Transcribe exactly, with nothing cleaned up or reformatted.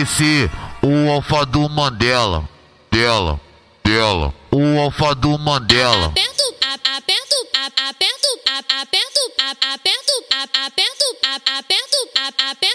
C, o alfa do Mandela, dela, dela, o alfa do Mandela. Aperto, a- aperto, a- aperto, a- aperto, a- aperto, a- aperto, a- aperto, a- aperto, a- aperto.